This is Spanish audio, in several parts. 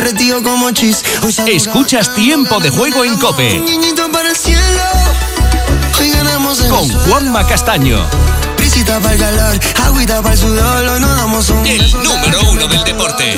Escuchas Tiempo de Juego en COPE con Juanma Castaño, el número uno del deporte.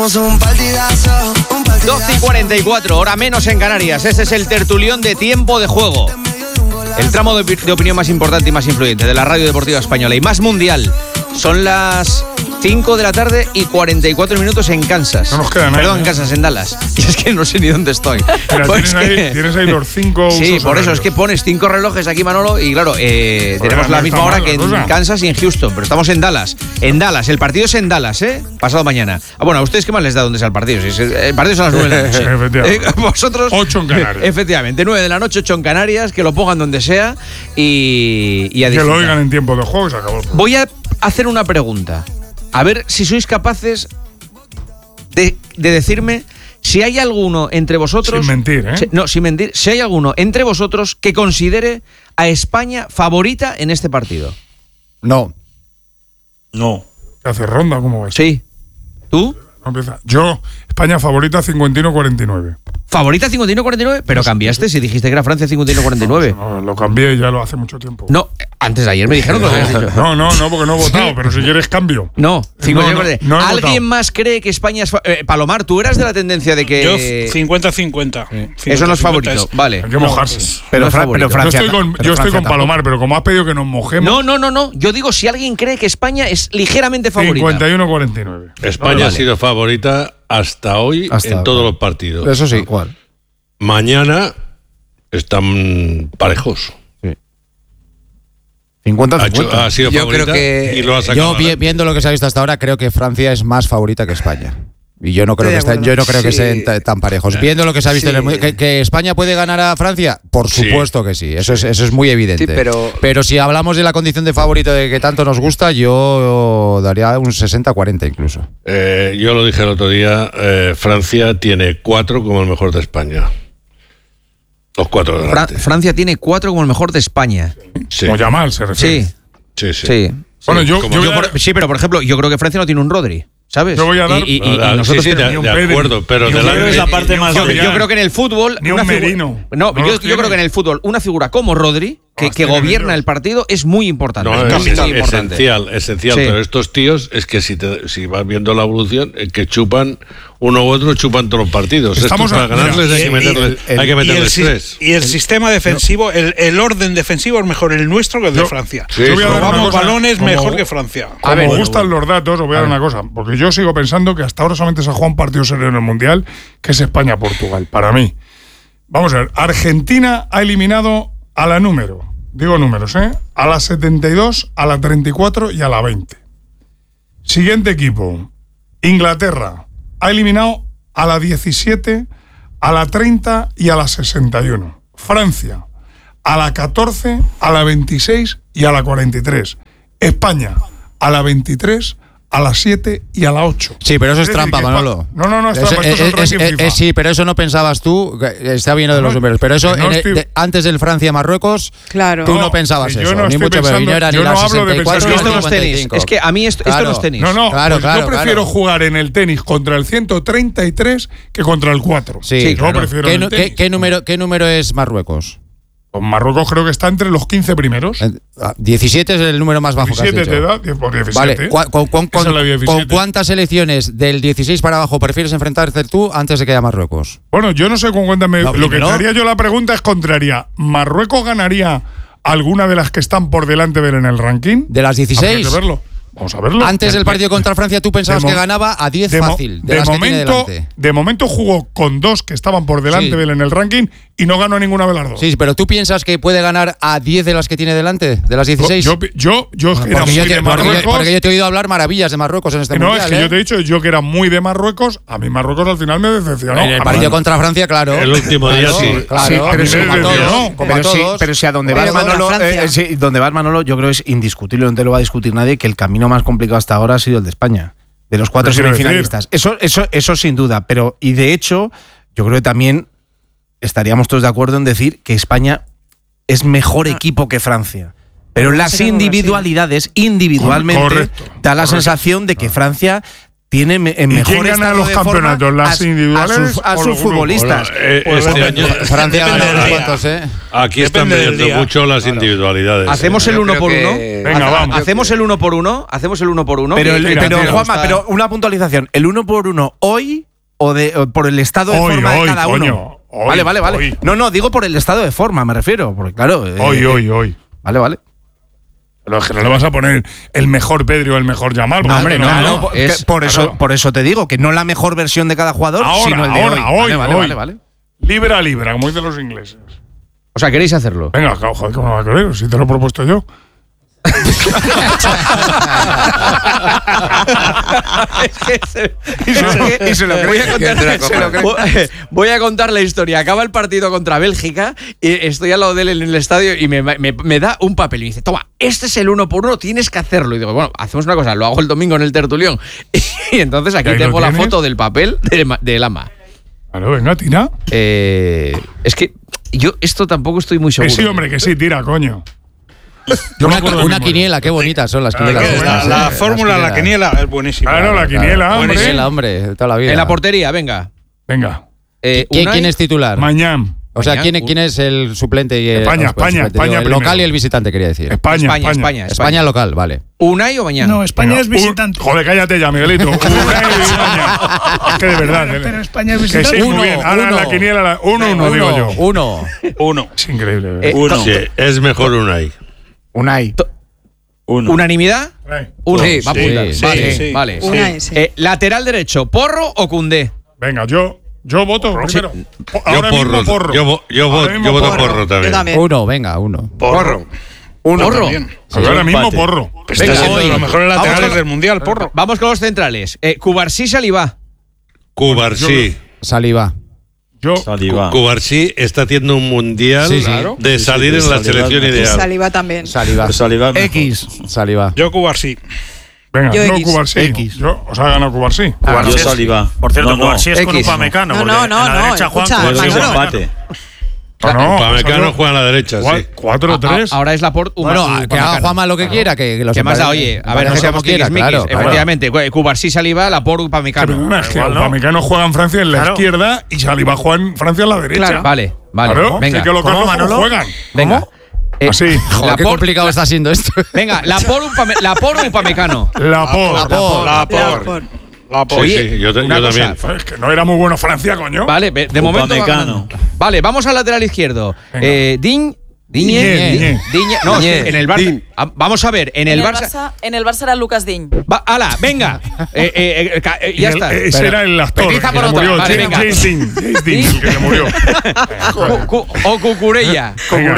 12:44, hora menos en Canarias. Este es el tertulión de Tiempo de Juego, el tramo de opinión más importante y más influyente de la radio deportiva española y más mundial. Son las 5 de la tarde y 44 minutos en Kansas. No nos queda nada. Perdón, en Kansas, en Dallas. Y es que no sé ni dónde estoy. Mira, Pues tienes ahí los 5 sí, por eso es que pones 5 relojes aquí, Manolo, y claro, tenemos la misma hora que en Kansas y en Houston, pero estamos en Dallas. En Dallas, el partido es en Dallas, pasado mañana. Bueno, ¿a ustedes qué más les da dónde sea el partido? Si el partido es a las 9 de la noche. Efectivamente. Vosotros 8 en Canarias. Efectivamente, 9 de la noche, 8 en Canarias, que lo pongan donde sea y a que lo oigan en Tiempo de Juego y se acabó. Voy a hacer una pregunta. A ver si sois capaces de decirme si hay alguno entre vosotros... Sin mentir, No, sin mentir. Si hay alguno entre vosotros que considere a España favorita en este partido. No. ¿Hace ronda? ¿Cómo va? Sí. ¿Tú? No empieza. Yo, España favorita 51-49. ¿Favorita 51-49? Pero cambiaste si dijiste que era Francia 51-49. No, lo cambié ya lo hace mucho tiempo. No, antes de ayer me dijeron que lo habías dicho. No, porque no he votado, pero si quieres cambio. No, 51-49. No he ¿Alguien votado. más cree que España es Palomar, tú eras de la tendencia de que... Yo 50-50. Eso no es favorito, vale. Hay que mojarse. Pero es favorito. Francia, yo estoy con Palomar, pero como has pedido que nos mojemos... No. Yo digo si alguien cree que España es ligeramente favorita. 51-49. España ha sido favorita hasta hoy en todos los partidos. Eso sí, igual. Mañana están parejos. 50-50. Ha sido Yo favorita creo que y lo ha sacado. viendo lo que se ha visto hasta ahora, creo que Francia es más favorita que España. Y yo no creo que estén tan parejos. Viendo lo que se ha visto en el mundo, ¿que España puede ganar a Francia? Por supuesto que sí. Eso es muy evidente. Sí, pero si hablamos de la condición de favorito de que tanto nos gusta, yo daría un 60-40 incluso. Yo lo dije el otro día, Francia tiene 4 como el mejor de España. Los 4 de delante. Francia tiene 4 como el mejor de España. Sí. Como Yamal se refiere. Sí. Bueno, sí, pero por ejemplo, yo creo que Francia no tiene un Rodri, ¿sabes? Yo voy a dar... y nosotros de acuerdo, pero es la parte más... Yo creo que en el fútbol... Ni un Merino. Yo creo que en el fútbol una figura como Rodri, que gobierna el partido, es muy importante. No, es muy importante. Esencial, Sí. pero estos tíos es que si vas viendo la evolución, que chupan uno u otro, chupan todos los partidos. Estamos para ganarles hay que meterles 3. Y el sistema defensivo, el orden defensivo es mejor el nuestro que el de Francia. Robamos balones mejor que Francia. Me gustan los datos, os voy a dar una cosa, porque yo sigo pensando que hasta ahora solamente se ha jugado un partido serio en el Mundial, que es España-Portugal, para mí. Vamos a ver, Argentina ha eliminado a la números, a la 72, a la 34 y a la 20. Siguiente equipo, Inglaterra, ha eliminado a la 17, a la 30 y a la 61. Francia, a la 14, a la 26 y a la 43. España, a la 23, a las 7 y a la 8. Sí, pero eso es trampa, Manolo. No, es trampa. Esto es el ranking FIFA. Sí, pero eso no pensabas tú, está bien de los números, pero eso antes del Francia-Marruecos, claro. Tú no pensabas yo eso, no ni estoy mucho pensando, menos, ni yo la no hablo de 64, pensar, esto no es tenis. Es que a mí esto no es tenis. Yo prefiero jugar en el tenis contra el 133 que contra el 4. Sí, yo prefiero en el tenis. ¿Qué número es Marruecos? Con Marruecos creo que está entre los 15 primeros. 17 es el número más bajo 17 que has te dicho. da, por 17. Vale, ¿con cuántas selecciones del 16 para abajo prefieres enfrentarte tú antes de que haya Marruecos? Bueno, yo no sé con cuántas No, lo que te haría yo la pregunta es contraria. ¿Marruecos ganaría alguna de las que están por delante de él en el ranking? ¿De las 16? Habría que verlo. Vamos a verlo. Antes del partido contra Francia tú pensabas que ganaba a 10 fácil. De momento jugó con 2 que estaban por delante de él en el ranking y no ganó ninguna de las 2. Sí, pero ¿tú piensas que puede ganar a 10 de las que tiene delante? ¿De las 16? Yo era muy de Marruecos. Porque yo te he oído hablar maravillas de Marruecos en este mundial. No, es que yo te he dicho yo que era muy de Marruecos. A mí Marruecos al final me decepcionó. En el partido contra Francia, claro. El último día sí. Claro, pero si a donde vas, Manolo, yo creo que es indiscutible, no te lo va a discutir nadie, que el camino más complicado hasta ahora ha sido el de España, de los 4 semifinalistas. Eso sin duda, pero y de hecho, yo creo que también estaríamos todos de acuerdo en decir que España es mejor equipo que Francia. Pero las individualidades, individualmente, da la sensación de que Francia tiene en mejor estado los de campeonatos, forma las individuales a sus futbolistas. Este año Francia ha ganado unos cuantos, Aquí están midiendo mucho las individuales. ¿Hacemos el 1 por 1? Venga, vamos. ¿Hacemos el 1 por 1? ¿Hacemos el 1 por 1? Pero Juanma, pero una puntualización. ¿El 1 por 1 hoy o por el estado de forma de cada uno? Coño, Vale. Hoy. No, digo por el estado de forma, me refiero. Porque claro. Hoy. Vale. Pero es que no le vas a poner el mejor Pedri o el mejor Yamal. No, hombre, no. Por eso te digo que no la mejor versión de cada jugador, sino el de hoy. Vale. Libra a libra, como dicen los ingleses. O sea, ¿queréis hacerlo? Venga, joder, ¿cómo no va a querer? Si te lo he propuesto yo. Voy a contar la historia. Acaba el partido contra Bélgica y estoy al lado de él en el estadio y me da un papel y me dice, toma, este es el 1 por 1, tienes que hacerlo. Y digo, bueno, hacemos una cosa, lo hago el domingo en el tertulión. Y entonces aquí tengo la foto del papel de Lama. Claro, venga, tira. Es que yo esto tampoco estoy muy seguro. Que sí, hombre, que sí, tira, coño. Una quiniela, qué bonitas son las quinielas. La fórmula, la quiniela es buenísima. Claro, la quiniela. Buenísima, hombre, toda la vida. En la portería, venga. ¿Quién es titular? Mañana. O sea, ¿quién es el suplente? Y España. El local y el visitante, quería decir. España local, vale. ¿Unai o Mañana? No, España es visitante. Joder, cállate ya, Miguelito. Unai y España. Es que de verdad. Pero España es visitante. Que sí, muy bien. Ahora la quiniela, 1-1, digo yo. 1. Es increíble. Sí, es mejor Unai. ¿Unanimidad? 1. Sí, va a apuntar. Vale. Unai, sí. ¿Lateral derecho, Porro o Koundé? Venga, yo voto primero. Ahora mismo Porro. Yo voto Porro también. 1, venga, 1. Porro. Ahora mismo Porro. Está siendo de los mejores laterales del Mundial, Porro. Vamos con los centrales. Cubarsí, Saliba. Cubarsí. Saliba. Cubarsí está haciendo un mundial de salir en la selección ideal. Saliba también. Saliba. X. Saliba. Yo Cubarsí. Venga, Yo no X. Cubarsí. O sea, ha ganado Cubarsí. Yo Saliba. Por cierto, Cubarsí es con Upamecano. No. Escucha, empate. No, Upamecano juega a la derecha, sí. 4-3. Ahora es Laporte. Bueno, que haga Juanma lo que quiera, que los ¿Qué más da? Oye, a ver, no seamos tiquismiquis. Efectivamente, Cubarsí, Saliba, Laporte, Upamecano. Es que Upamecano juega en Francia en la izquierda y Saliba juega en Francia en la derecha. Claro. Vale. Claro, Venga. sí que los dos no juegan. Venga. Así. Joder, qué complicado está siendo esto. Venga, Laporte, Upamecano. Laporte. Sí, yo también. Es que no era muy bueno Francia, coño. Vale, de momento. Vale, vamos al lateral izquierdo. Digne. No, en el Barça. Vamos a ver, en el Barça. En el Barça era Lucas Digne. ¡Hala! ¡Venga! Ya está. Ese era el actor. Empieza por que otro. murió. Vale, venga. James Dean, el que se murió. O Cucurella.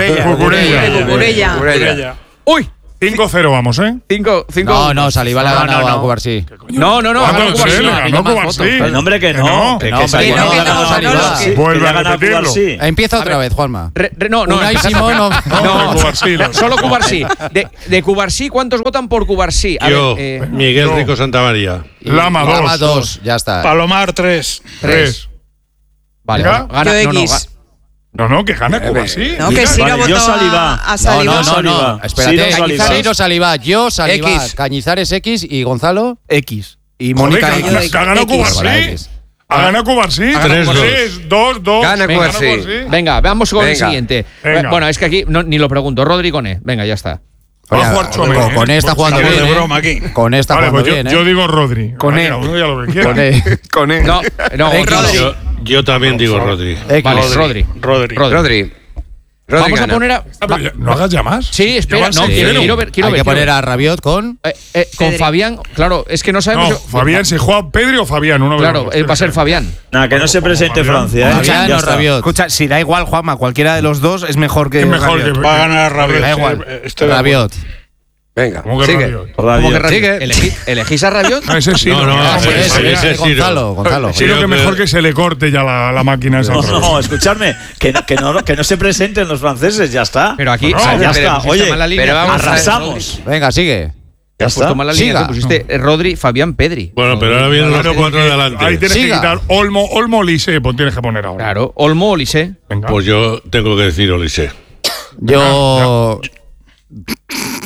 Cucurella. ¡Uy! 5-0 vamos, ¿eh? 5. No, Saliba le ha ganado a Cubarsí. No. Le ganó Cubarsí. El nombre que no. Que Saliba no ha ganado Saliba. Vuelve a repetirlo. Empieza otra vez, Juanma. No. Unai Simón, No, Cubarsí. solo Cubarsí. De Cubarsí, ¿cuántos votan por Cubarsí? Yo, Miguel Rico Santamaría. Lama 2, ya está. Palomar 3. Vale, gana. Yo X. No, que gana Cubarsí. No, que sí no votó yo Saliba. a Saliba. No. Espérate, Ciro Saliba, yo Saliba, X. Cañizares X y Gonzalo X. Y Mónica Joder, X. que ha ganado Cubarsí. Ha ganado Cubarsí. 3-2. Gana Cubarsí. Venga, vamos con el siguiente. Venga. Bueno, es que aquí ni lo pregunto. Rodri Coné. Venga, ya está. Va a jugar Chomé. Con esta jugando Estamos bien. de broma aquí. Con esta Vale, jugando pues bien. yo digo Rodri. Con él. Uno ya lo que quiera. No, Rodri. Yo también digo Rodri. Vale, Rodri. Vamos a poner a. ¿No hagas llamas? Sí, espera. No, quiero ver. Hay que poner a Rabiot con Fabián. Claro, es que no sabemos. No, Fabián, si juega Pedri o Fabián. Uno de Claro, los dos. va a ser Fabián. Nada, que no se presente Francia. Fabián o Rabiot. Escucha, si da igual, Juanma, cualquiera de los dos es mejor que. Es mejor que. Va a ganar Rabiot. Da igual. Rabiot. Venga, ¿Cómo que sigue. Rabiot? ¿Cómo que Rabiot? ¿Elegís a Rabiot? No, ese sí. No, ese ese es Ciro. Gonzalo. Sí, lo que mejor que se le corte ya la máquina esa. No, escuchadme, que no se presenten los franceses, ya está. Pero aquí. Ya está. Oye, pero arrasamos. Venga, sigue. Ya Has puesto mal la línea. Siga. Pusiste Rodri, Fabián, Pedri. Bueno, pero ahora vienen los 4 de adelante. Ahí tienes que Siga. quitar Olmo, Lise, pues tienes que poner ahora. Claro. Olmo, Olise. Venga. Pues yo tengo que decir Olise. Yo.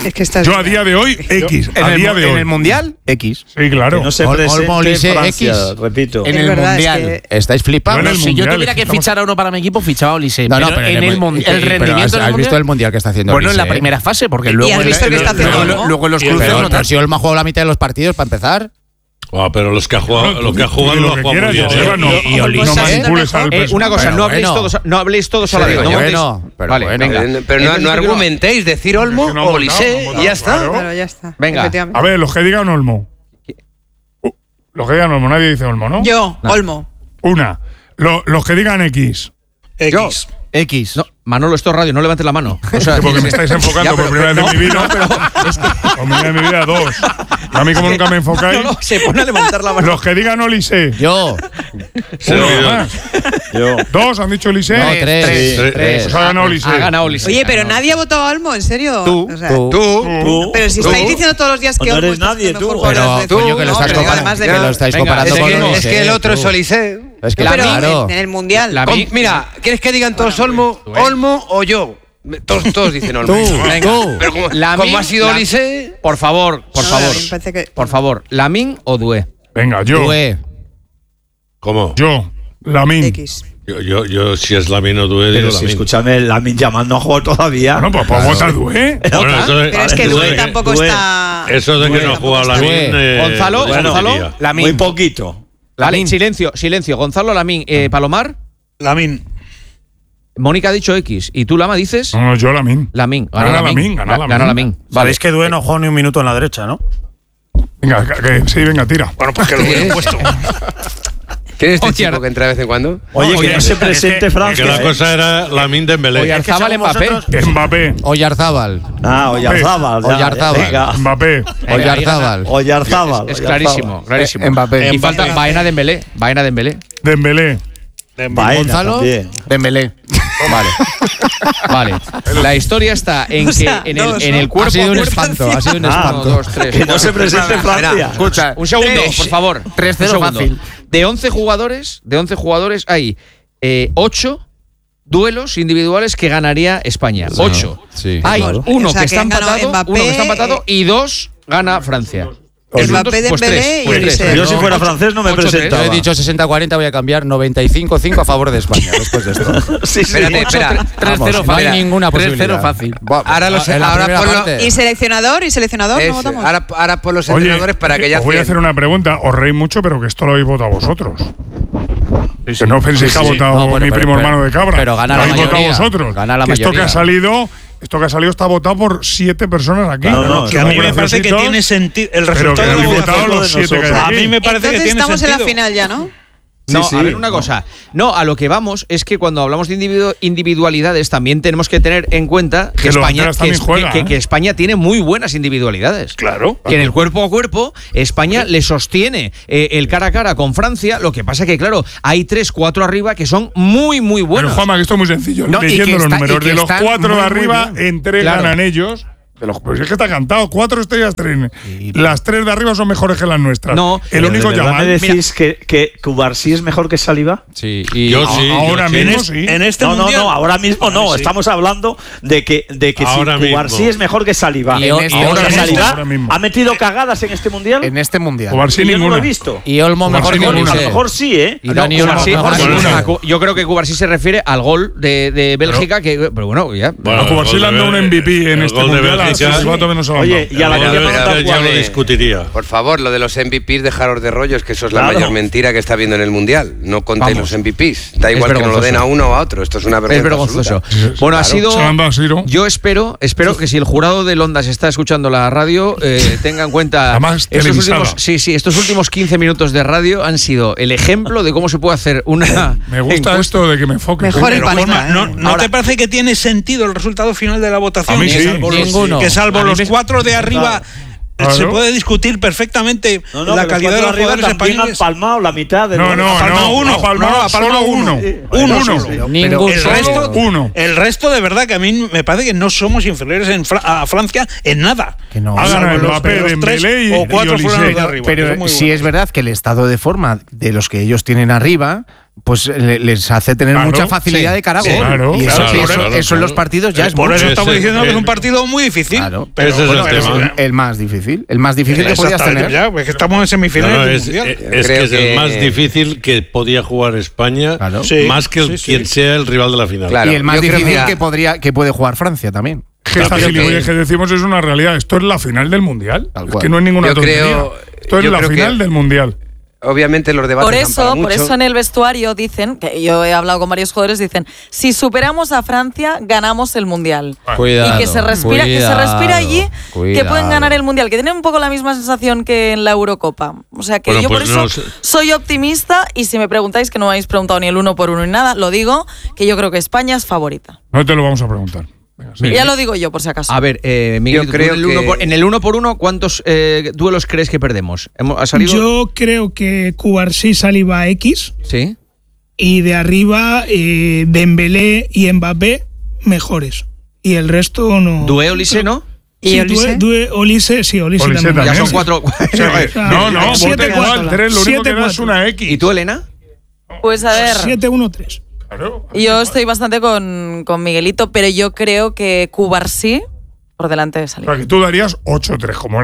Es que estás Yo a día de hoy, X. A día de hoy. ¿En el Mundial? X. Sí, claro. Que no se presente Olmo, Olise, Francia, X. repito. En Es el verdad, Mundial. es ¿Estáis flipando? el Si yo Mundial, tuviera que estamos- fichar a uno para mi equipo, fichaba a Olise. No, no, pero pero en el rendimiento ¿has visto el Mundial que está haciendo Bueno, en la Olise? primera fase, porque ¿Y luego has visto que está haciendo Olmo? luego en los Pero- cruces no Pero si Olmo ha jugado la mitad de los partidos para empezar. Pero los que ha jugado, lo que ha jugado lo lo ha que jugado muy quieras, bien. Joseba, no, Y Olise, no manipules al personaje. Una cosa, Pero no habléis bueno. todos, no habléis todos a la vez. Pero no bueno, montéis- pero vale, bueno. venga. Pero no Entonces, argumentéis, decir Olmo Es que no o han Olise votado, y ya está. claro. Claro, ya está. Venga. Efectivamente. A ver, los que digan Olmo. Los que digan Olmo, nadie dice Olmo, ¿no? Yo, Olmo. Una. Los que digan X. X. X. No, Manolo, esto es radio, no levantes la mano. O sea, Porque me estáis enfocando por primera vez en mi vida. Por primera vez en mi vida, dos. A mí como nunca me enfocáis. No, se pone a levantar la mano. Los que digan Olise. Yo. Uno más. Dos han dicho Olise. No, tres. Pues ha ganado Olise. Ha ganado Olise. Oye, pero nadie ha votado a Olmo, ¿en serio? Tú, O sea, Tú. Pero si estáis diciendo todos los días que No Olmo eres está nadie, haciendo tú. mejor Pero, jugador de coño, que lo fútbol, estás pero además de- Venga, comparando es con que no, Olise. Es que el otro es tú. Olise. Es que Pero claro. en el Mundial. Mira, ¿quieres que digan todos Olmo o yo? Todos dicen Olmo. Tú, Venga. tú. Pero como Lamin, ha sido la- Olise… Por favor, por No, favor. me parece que- Por favor, Lamin o Doué. Venga, yo. ¿Cómo? Yo. Lamin. X. Yo si es Lamin o Doué, digo Pero si, Lamin. escúchame, Lamin Yamal no ha jugado todavía. Bueno, pues vota Doué. Bueno, eso de- Pero es que eso Doué de- tampoco está. Eso de que no ha jugado Lamin. Gonzalo, bueno, Gonzalo. diría. Muy poquito. Vale, silencio. Gonzalo, Lamin. Palomar, Lamin. Mónica ha dicho X. ¿Y tú, Lama, dices? No, yo Lamin. Lamin. Gana Lamin, gana Lamin. Gana Lamin. Sabéis que Doué no jugó ni un minuto en la derecha, ¿no? Venga, sí, venga, tira. Bueno, pues que lo hubieran puesto. ¿Quién es este Oye, chico que entra de vez en cuando? Oye, que no se es presente Que Francia. la cosa era Lamin Dembélé. Oyarzábal, según Mbappé. vosotros- Mbappé. Oyarzábal. Oyarzábal. ya, Oyarzábal. venga. Mbappé. Oyarzábal. Oyarzábal. Es clarísimo, clarísimo. Mbappé. Y falta Baena Dembélé. Dembélé. Baena Gonzalo. también. Dembélé. Vale. La historia está en O sea, que dos, en ¿no? el cuerpo Ha sido un a cuerpo- espanto. Ha sido un Ah, espanto. 1, 2, 3. Que no se presente Francia. Escucha, Un segundo, por favor. 3-0 Un segundo. fácil. De 11 jugadores hay 8 duelos individuales que ganaría España. 8. Sí, Hay claro. uno O sea, que está que han ganado empatado, Mbappé, uno que está empatado y 2 gana Francia. Mbappé, Pues Dembélé tres, y pues tres. Olise. Yo si fuera francés no me 8-3. presentaba. Yo he dicho 60-40, voy a cambiar 95-5 a favor de España después de esto. Sí, sí. Espérate, espera. 3-0 No hay fácil. ninguna 3-0 posibilidad. fácil. Ahora los- En la ahora primera ponlo- parte. ¿Y seleccionador? ¿No Ese. votamos? Ahora por los Oye, entrenadores para que ya os voy a hacer una pregunta. Os reís mucho, pero que esto lo habéis votado vosotros. Que no penséis que ha votado No, bueno, mi pero- primo pero- hermano de cabra. pero gana Lo la habéis votado mayoría. vosotros. Gana la Que esto que mayoría. ha salido está votado por 7 personas aquí. No, Que a mí me parece que tiene sentido. El Pero que resultado de habéis la votado votación los 7 que hay a aquí. mí me parece que Entonces tiene estamos sentido. en la final ya, ¿no? No, Sí, a sí. ver una cosa. No, a lo que vamos es que cuando hablamos de individualidades también tenemos que tener en cuenta que los España, delanteros también juegan, que España tiene muy buenas individualidades. Claro. Que en el cuerpo a cuerpo España le sostiene el cara a cara con Francia. Lo que pasa que, claro, hay 3, 4 arriba que son muy, muy Pero buenos. Juanma, que esto es muy sencillo. No, y Leyendo que los está- números y que de los están 4 de muy, muy arriba, bien. en 3 Claro. ganan ellos. Pues es que está cantado. 4 estrellas, 3. Las 3 de arriba son mejores que las nuestras. No, el Pero único ¿de verdad Yamal. me decís que Cubarsí es mejor que Saliba? Sí, y Yo sí. Ahora yo sí. mismo sí. En este No, mundial. ahora mismo no. Sí. Estamos hablando de que Ahora si Cubarsí mismo. es mejor que Saliba. Y en este- Ahora ahora mismo, Saliba ahora mismo. ha metido cagadas en este mundial. En este mundial. Cubarsí Yo no lo ninguna. he visto. y Olmo mejor Cubarsí que ninguna. A lo Olise. mejor sí, ¿eh? Y Dani Olmo Cubarsí- mejor que ninguna. Olise. Yo creo que Cubarsí se refiere al gol de Bélgica, pero bueno, ya. Bueno, A Cubarsí el le han dado gol un de- MVP en el este gol de mundial. A Bélgica- Silvato menos se lo han Oye, dado. y a la El gol de que Bélgica ya lo discutiría. Por favor, lo de los MVPs dejaros de rollos, que eso es la Claro. mayor mentira que está habiendo en el Mundial. No contéis Vamos. los MVPs. Da igual que nos lo vergonzoso. den a uno o a otro. Esto es una vergüenza Es vergonzoso. absoluta. Bueno, ha Claro. sido. Se lo han dado a Siro. Yo espero que si el jurado del Ondas está escuchando la radio, tenga en cuenta. Además, estos televisada. últimos, estos últimos 15 minutos de radio han sido el ejemplo de cómo se puede hacer una. Me gusta encuesta. esto de que me enfoques. Mejor el Pero, panita, Juanma, ¿no Ahora- te parece que tiene sentido el resultado final de la votación? A mí Que sí. salvo los- Ninguno. Que salvo A mí los me- 4 de arriba. Claro. Se puede discutir perfectamente No, no, la que calidad de los jugadores también han españoles. palmado la mitad de No, no, Ha palmado no. uno. Ha palmado No, ha palmado solo uno. Uno. Ninguno. El resto, Uno. el resto, de verdad, que a mí me parece que no somos inferiores a Francia en nada. Que no. Ha Salvo ganado los Mbappé, primeros Dembélé 3 y o 4 fueron los de Olise. arriba. Pero Eso es muy sí bueno. es verdad que el estado de forma de los que ellos tienen arriba, pues les hace tener mucha facilidad de cara a gol. Y eso en los partidos ya es por mucho. eso estamos diciendo que es un partido muy difícil. Claro, pero ese es el más difícil. El más difícil que podías tener. Ya, pues que estamos en semifinales del Mundial. Es que es el más difícil que podía jugar España, más que quien sea el rival de la final. Claro. Y el más difícil que puede jugar Francia también. Esta gilipollez que decimos es una realidad. Esto es la final del Mundial. Es que no es ninguna tontería. Esto es la final del Mundial. Obviamente los debates por eso en el vestuario dicen, que yo he hablado con varios jugadores, dicen, si superamos a Francia, ganamos el Mundial. Cuidado, y que se respira allí que pueden ganar el Mundial, que tienen un poco la misma sensación que en la Eurocopa. O sea que yo por eso soy optimista, y si me preguntáis, que no me habéis preguntado ni el 1 por 1 ni nada, lo digo, que yo creo que España es favorita. No te lo vamos a preguntar. Venga, ya lo digo yo, por si acaso. A ver, Miguel, en el 1 por 1, ¿cuántos duelos crees que perdemos? ¿Ha salido? Yo creo que Cubarsí, Saliba, X. Sí. Y de arriba, Dembélé y Mbappé, mejores. Y el resto no. ¿Due Olise, no? Sí, Olise, sí, Olise también. Ya son 4. No, voten igual, 3, lo único que da es una X. ¿Y tú, Elena? Pues a ver. 7-1-3. Claro. Yo estoy bastante con Miguelito, pero yo creo que Cubarsí por delante de Saliba. O sea, que tú darías 8-3, como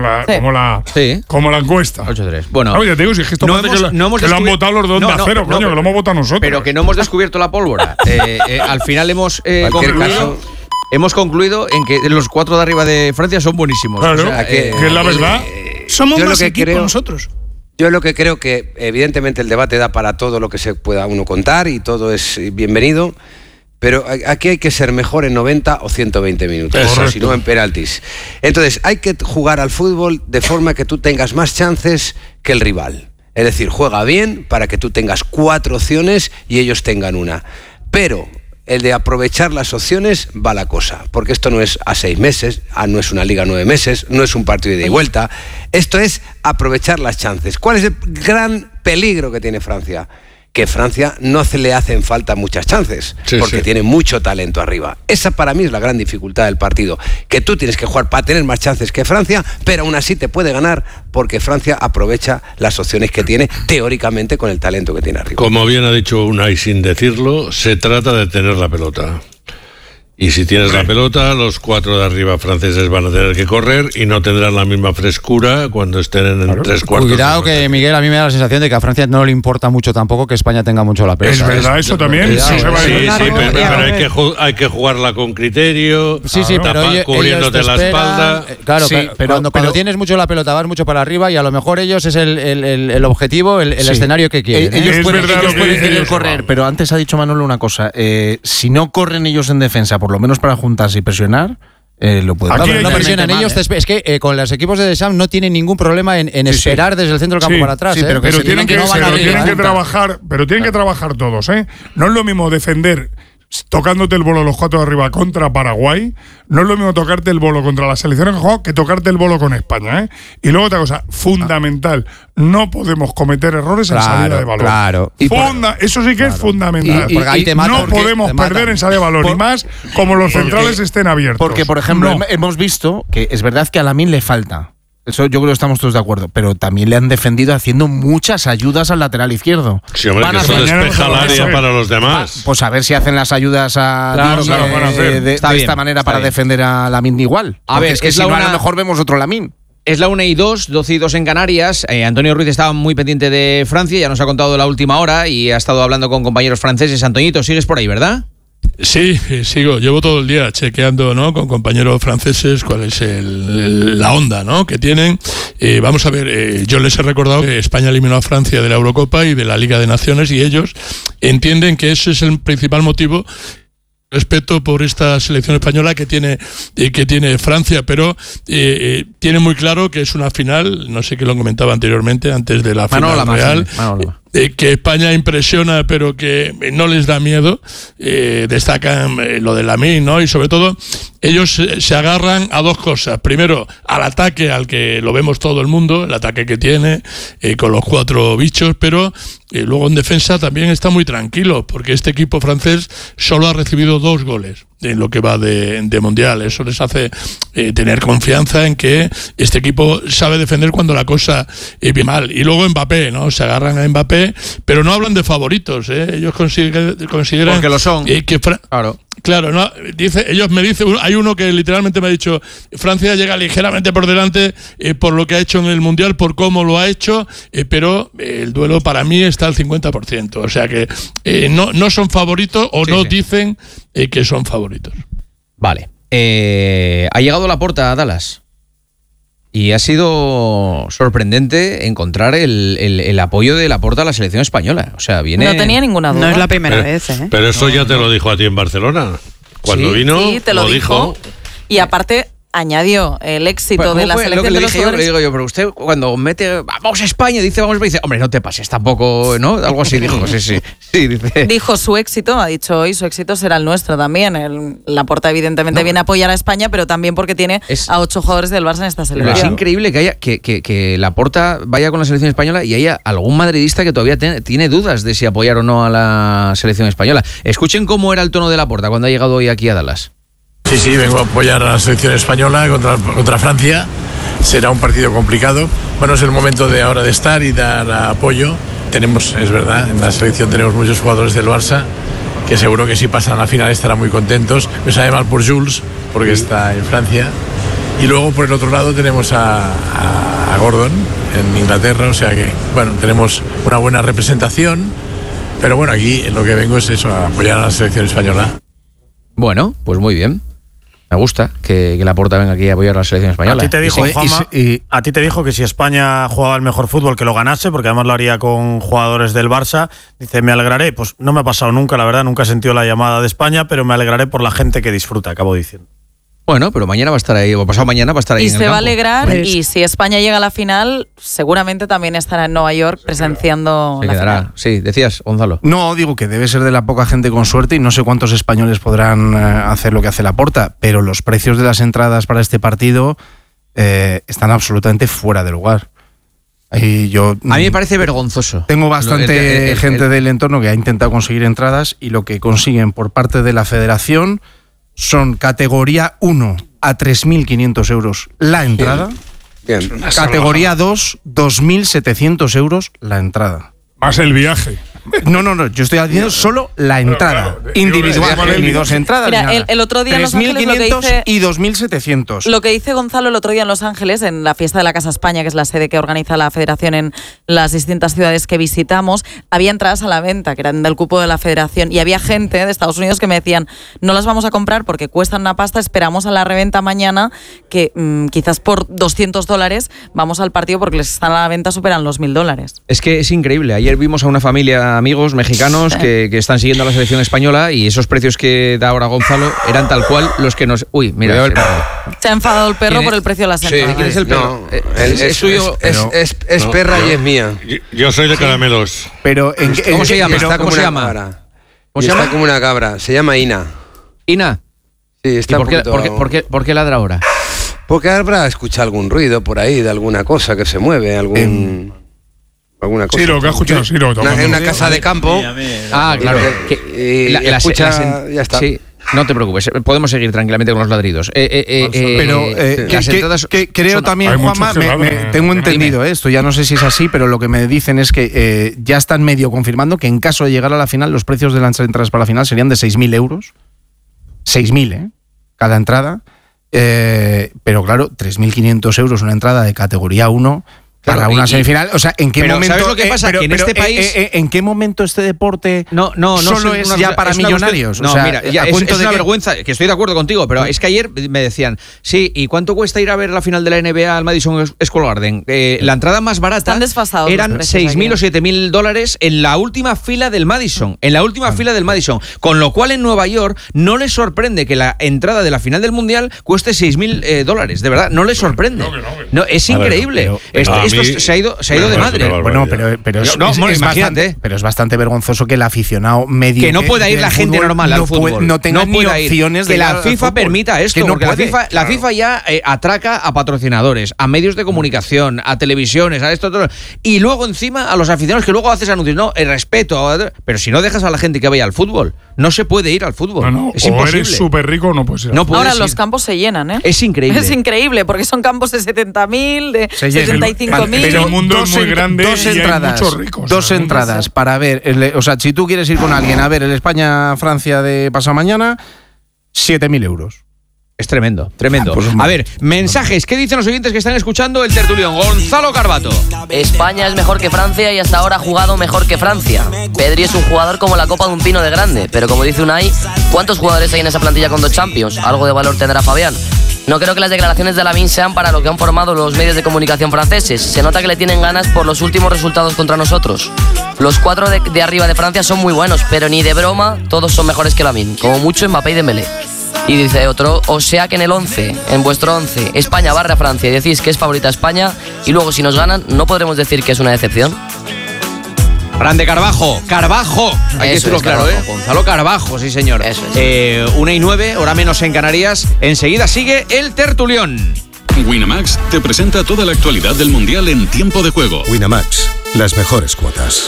la encuesta. 8-3. Bueno, ya te digo, si es que esto parece que lo han votado los de Onda Cero, coño, que lo hemos votado nosotros. Pero que no hemos descubierto la pólvora. Al final hemos concluido en que los 4 de arriba de Francia son buenísimos. Claro, o sea, que es la verdad. Somos más equipo nosotros. Yo lo que creo que, evidentemente, el debate da para todo lo que se pueda uno contar y todo es bienvenido, pero aquí hay que ser mejor en 90 o 120 minutos, o si no en penaltis. Entonces, hay que jugar al fútbol de forma que tú tengas más chances que el rival. Es decir, juega bien para que tú tengas 4 opciones y ellos tengan una. Pero el de aprovechar las opciones va la cosa, porque esto no es a 6 meses, no es una liga a 9 meses, no es un partido de ida y vuelta, esto es aprovechar las chances. ¿Cuál es el gran peligro que tiene Francia? Que Francia no le hacen falta muchas chances, porque tiene mucho talento arriba. Esa para mí es la gran dificultad del partido, que tú tienes que jugar para tener más chances que Francia, pero aún así te puede ganar, porque Francia aprovecha las opciones que tiene, teóricamente, con el talento que tiene arriba. Como bien ha dicho Unai sin decirlo, se trata de tener la pelota. Y si tienes la pelota, los 4 de arriba franceses van a tener que correr y no tendrán la misma frescura cuando estén en 3/4. Cuidado que, Miguel, a mí me da la sensación de que a Francia no le importa mucho tampoco que España tenga mucho la pelota. Es verdad, eso también. Pero hay que jugarla con criterio, pero cubriéndote la espalda. Claro, pero cuando tienes mucho la pelota vas mucho para arriba y a lo mejor ellos es el objetivo, el escenario que quieren. Ellos pueden querer correr, pero antes ha dicho Manolo una cosa. Si no corren ellos en defensa, por lo menos para juntarse y presionar, lo pueden. No presionan ellos. Es que con los equipos de Deschamps no tienen ningún problema en esperar desde el centro del campo para atrás. Pero tienen que trabajar, tienen que trabajar todos. No es lo mismo defender tocándote el bolo los 4 de arriba contra Paraguay, no es lo mismo tocarte el bolo contra las selecciones que tocarte el bolo con España. Y luego otra cosa fundamental, no podemos cometer errores en salida de balón. Claro. Eso sí que es fundamental. No podemos perder en salida de balón, y más como los centrales estén abiertos. Porque, por ejemplo, hemos visto que es verdad que a Lamine le falta. Eso yo creo que estamos todos de acuerdo, pero también le han defendido haciendo muchas ayudas al lateral izquierdo. Sí, hombre, que eso despeja el área para los demás. Pues a ver si hacen las ayudas de esta manera para defender a Lamine igual. A ver, es que si no, a lo mejor vemos otro Lamine. Es la 1:02, 12:02 en Canarias. Antonio Ruiz estaba muy pendiente de Francia, ya nos ha contado de la última hora y ha estado hablando con compañeros franceses. Antoñito, sigues por ahí, ¿verdad? Sí, sigo. Llevo todo el día chequeando, ¿no?, con compañeros franceses cuál es la onda, ¿no?, que tienen. Vamos a ver, yo les he recordado que España eliminó a Francia de la Eurocopa y de la Liga de Naciones y ellos entienden que ese es el principal motivo. Respeto por esta selección española que tiene Francia, pero tiene muy claro que es una final, no sé qué lo comentaba anteriormente, antes de la final real, que España impresiona pero que no les da miedo, destacan lo de Lamine, ¿no? Y sobre todo ellos se agarran a 2 cosas. Primero, al ataque, al que lo vemos todo el mundo, el ataque que tiene con los 4 bichos, pero luego en defensa también está muy tranquilo, porque este equipo francés solo ha recibido 2 goles. en lo que va de Mundial. Eso les hace tener confianza en que este equipo sabe defender cuando la cosa viene mal. Y luego Mbappé, ¿no? Se agarran a Mbappé, pero no hablan de favoritos, ¿eh? Ellos consideran porque lo son. Claro, no, ellos me dicen, hay uno que literalmente me ha dicho, Francia llega ligeramente por delante por lo que ha hecho en el Mundial, por cómo lo ha hecho, pero el duelo para mí está al 50%. O sea que no son favoritos o dicen que son favoritos. Vale. Ha llegado Laporta a Dallas. Y ha sido sorprendente encontrar el apoyo de Laporta a la selección española. O sea, viene... No tenía ninguna duda. No es la primera vez, ¿eh? Pero eso ya te lo dijo a ti en Barcelona. Cuando vino, sí, te lo dijo. Y aparte añadió el éxito de la selección de los jugadores. Le digo yo, pero usted cuando mete vamos a España, dice, hombre, no te pases tampoco, ¿no? Algo así dijo, sí, dice. Dijo su éxito, ha dicho hoy, su éxito será el nuestro también. Laporta evidentemente viene a apoyar a España, pero también porque tiene a 8 jugadores del Barça en esta selección. Es increíble que haya que Laporta vaya con la selección española y haya algún madridista que todavía tiene dudas de si apoyar o no a la selección española. Escuchen cómo era el tono de Laporta cuando ha llegado hoy aquí a Dallas. Sí, vengo a apoyar a la selección española contra Francia. Será un partido complicado. Bueno, es el momento de ahora de estar y dar apoyo. Tenemos, es verdad, en la selección tenemos muchos jugadores del Barça que seguro que si pasan a la final estarán muy contentos. Me sabe mal por Jules, porque está en Francia. Y luego por el otro lado tenemos a Gordon en Inglaterra, o sea que, bueno, tenemos una buena representación. Pero bueno, aquí lo que vengo es eso, a apoyar a la selección española. Bueno, pues muy bien. Me gusta que Laporta venga aquí a apoyar a la selección española. A ti te dijo, Juanma, a ti te dijo que si España jugaba el mejor fútbol que lo ganase, porque además lo haría con jugadores del Barça. Dice, me alegraré. Pues no me ha pasado nunca, la verdad, nunca he sentido la llamada de España, pero me alegraré por la gente que disfruta, acabo diciendo. Bueno, pero mañana va a estar ahí, o pasado mañana va a estar ahí. Y en el se va campo. a alegrar, y si España llega a la final, seguramente también estará en Nueva York presenciando la final. Sí, decías, Gonzalo. No, digo que debe ser de la poca gente con suerte y no sé cuántos españoles podrán hacer lo que hace Laporta, pero los precios de las entradas para este partido están absolutamente fuera de lugar. Y a mí me parece vergonzoso. Tengo bastante gente del entorno que ha intentado conseguir entradas y lo que consiguen por parte de la federación son categoría 1 a 3.500 euros la entrada. Bien. Categoría 2, 2.700 euros la entrada. Más el viaje. No, yo estoy haciendo solo la entrada individual, ni dos entradas. Mira, el otro día en Los Ángeles lo que dice, y 2.700. Lo que dice Gonzalo el otro día en Los Ángeles, en la fiesta de la Casa España, que es la sede que organiza la Federación en las distintas ciudades que visitamos, había entradas a la venta, que eran del cupo de la Federación, y había gente de Estados Unidos que me decían, no las vamos a comprar porque cuestan una pasta, esperamos a la reventa mañana, que quizás por $200 vamos al partido porque les están a la venta, superan los $1.000. Es que es increíble. Ayer vimos a una familia, amigos mexicanos que están siguiendo a la selección española, y esos precios que da ahora Gonzalo eran tal cual los que nos... Uy, mira, se ha enfadado el perro por el precio de las entradas. Sí, ¿quién es el perro? No, es suyo, es perra y es mía. Yo soy de caramelos. Pero ¿cómo se llama? Está como una cabra. Está como una cabra. Se llama Ina. ¿Ina? Sí, está ¿Por qué ladra ahora? Porque habrá escuchado algún ruido por ahí de alguna cosa que se mueve, alguna cosa. Sí, lo que ha escuchado, sí, en una casa de campo. Ah, claro. Escucha, ya está. Sí, no te preocupes, podemos seguir tranquilamente con los ladridos. Pero creo también, Juanma, tengo entendido esto, ya no sé si es así, pero lo que me dicen es que ya están medio confirmando que en caso de llegar a la final, los precios de las entradas para la final serían de 6.000 euros. 6.000, cada entrada. Pero claro, 3.500 euros una entrada de categoría 1... Para una semifinal, o sea, ¿en qué momento? ¿Sabes lo que pasa? Que en este país, ¿en qué momento este deporte no solo es ya para millonarios? No, o sea, mira, ya, es una vergüenza, que estoy de acuerdo contigo, pero es que ayer me decían, sí, ¿y cuánto cuesta ir a ver la final de la NBA al Madison Square Garden? La entrada más barata eran $6.000 o $7.000 en la última fila del Madison, con lo cual en Nueva York no les sorprende que la entrada de la final del Mundial cueste $6.000, de verdad, no les sorprende. No, es increíble. esto se ha ido de madre. Bueno, pero es bastante vergonzoso que el aficionado medio que no pueda ir la gente normal al fútbol, no tenga ni opciones de que la FIFA permita esto, porque la FIFA ya atraca a patrocinadores, a medios de comunicación, a televisiones, a esto, todo, y luego encima a los aficionados que luego haces anuncios, no, el respeto, pero si no dejas a la gente que vaya al fútbol, no se puede ir al fútbol. Es imposible. Eres súper rico o no puedes ir. Ahora los campos se llenan, ¿eh? Es increíble. Es increíble, porque son campos de 70.000, de 75.000. Pero el mundo es muy grande y hay muchos ricos. Dos entradas para ver, o sea, si tú quieres ir con alguien a ver el España-Francia de pasado mañana, 7.000 euros. Es tremendo, tremendo. A ver, mensajes. ¿Qué dicen los oyentes que están escuchando el tertulión? Gonzalo Carbato. España es mejor que Francia y hasta ahora ha jugado mejor que Francia. Pedri es un jugador como la copa de un pino de grande, pero como dice Unai, ¿cuántos jugadores hay en esa plantilla con 2 Champions? Algo de valor tendrá Fabián. No creo que las declaraciones de Lamine sean para lo que han formado los medios de comunicación franceses. Se nota que le tienen ganas por los últimos resultados contra nosotros. Los 4 de arriba de Francia son muy buenos, pero ni de broma todos son mejores que Lamine. Como mucho Mbappé y Dembélé. Y dice otro, o sea que en vuestro 11, España barra Francia y decís que es favorita España y luego si nos ganan, ¿no podremos decir que es una decepción? Grande Carbajo. Hay que decirlo claro, Gonzalo Carbajo, sí señor. 1:09, hora menos en Canarias. Enseguida sigue el tertulión. Winamax te presenta toda la actualidad del Mundial en tiempo de juego. Winamax, las mejores cuotas.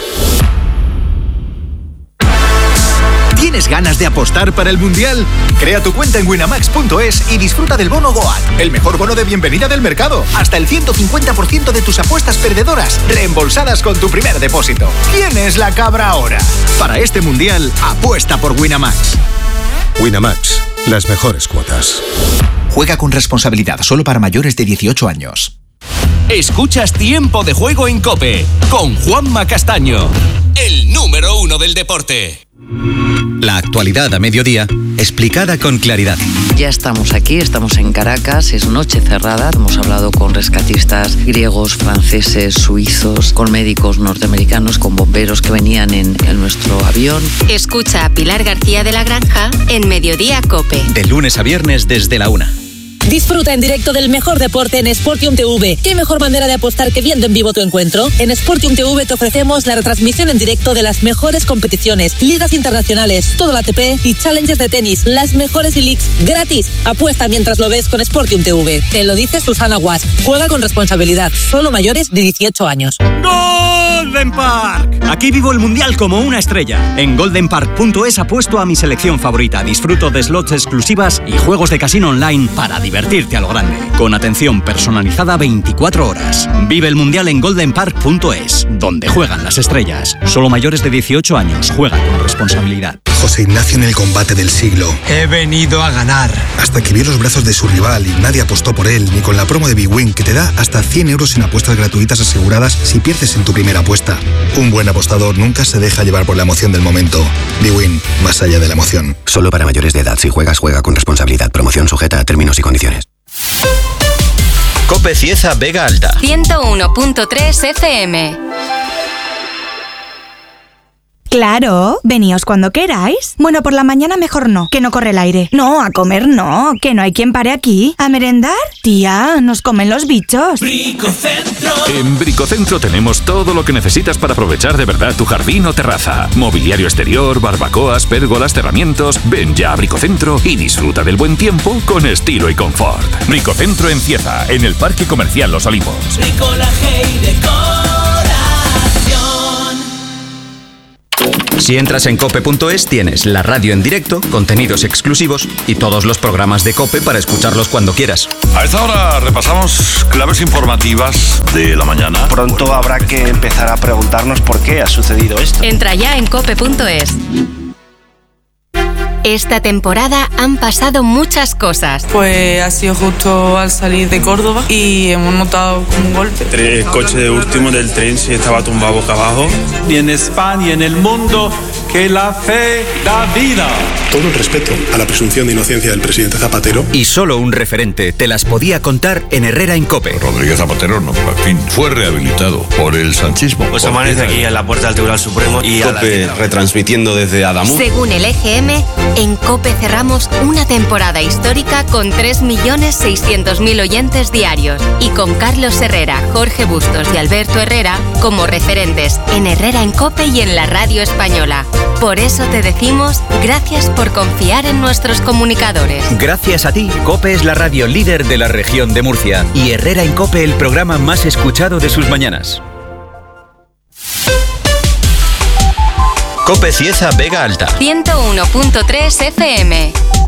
¿Tienes ganas de apostar para el Mundial? Crea tu cuenta en winamax.es y disfruta del bono Goal, el mejor bono de bienvenida del mercado. Hasta el 150% de tus apuestas perdedoras reembolsadas con tu primer depósito. ¿Quién es la cabra ahora? Para este Mundial, apuesta por Winamax. Winamax, las mejores cuotas. Juega con responsabilidad, solo para mayores de 18 años. Escuchas Tiempo de Juego en COPE con Juanma Castaño, el número 1 del deporte. La actualidad a mediodía, explicada con claridad. Ya estamos aquí, estamos en Caracas, es noche cerrada. Hemos hablado con rescatistas griegos, franceses, suizos, con médicos norteamericanos, con bomberos que venían en nuestro avión. Escucha a Pilar García de la Granja en Mediodía COPE. De lunes a viernes desde la 1. Disfruta en directo del mejor deporte en Sportium TV. ¿Qué mejor manera de apostar que viendo en vivo tu encuentro? En Sportium TV te ofrecemos la retransmisión en directo de las mejores competiciones, ligas internacionales, todo el ATP y challenges de tenis, las mejores leagues gratis. Apuesta mientras lo ves con Sportium TV. Te lo dice Susana Guas. Juega con responsabilidad. Solo mayores de 18 años. Golden Park. Aquí vivo el Mundial como una estrella. En goldenpark.es apuesto a mi selección favorita. Disfruto de slots exclusivas y juegos de casino online para divertirte a lo grande. Con atención personalizada 24 horas. Vive el Mundial en goldenpark.es, donde juegan las estrellas. Solo mayores de 18 años. Juega con responsabilidad. José Ignacio en el combate del siglo. He venido a ganar. Hasta que vio los brazos de su rival y nadie apostó por él, ni con la promo de bwin que te da hasta 100 euros en apuestas gratuitas aseguradas si pierdes en tu primera apuesta. Un buen apostador nunca se deja llevar por la emoción del momento. bwin, más allá de la emoción. Solo para mayores de edad. Si juegas, juega con responsabilidad. Promoción sujeta a términos y condiciones. COPE Cieza Vega Alta. 101.3 FM. Claro, veníos cuando queráis. Bueno, por la mañana mejor no, que no corre el aire. No, a comer no, que no hay quien pare aquí. ¿A merendar? Tía, nos comen los bichos. Bricocentro. En Bricocentro tenemos todo lo que necesitas para aprovechar de verdad tu jardín o terraza. Mobiliario exterior, barbacoas, pérgolas, cerramientos. Ven ya a Bricocentro y disfruta del buen tiempo con estilo y confort. Bricocentro en Cieza, en el Parque Comercial Los Olivos. Bricolaje y decoración. Si entras en cope.es tienes la radio en directo, contenidos exclusivos y todos los programas de COPE para escucharlos cuando quieras. A esta hora repasamos claves informativas de la mañana. Pronto habrá que empezar a preguntarnos por qué ha sucedido esto. Entra ya en cope.es. Esta temporada han pasado muchas cosas. Pues ha sido justo al salir de Córdoba y hemos notado como un golpe. El coche de último del tren se estaba tumbado boca abajo. Y en España y en el mundo, que la fe da vida. Todo el respeto a la presunción de inocencia del presidente Zapatero. Y solo un referente te las podía contar en Herrera en COPE. Rodríguez Zapatero, no, en fin, fue rehabilitado por el sanchismo. Pues amanece aquí en la puerta del Tribunal Supremo y COPE retransmitiendo desde Adamuz. Según el EGM, en COPE cerramos una temporada histórica con 3.600.000 oyentes diarios y con Carlos Herrera, Jorge Bustos y Alberto Herrera como referentes en Herrera en COPE y en la radio española. Por eso te decimos gracias por confiar en nuestros comunicadores. Gracias a ti, COPE es la radio líder de la región de Murcia y Herrera en COPE el programa más escuchado de sus mañanas. COPE Cieza Vega Alta. 101.3 FM.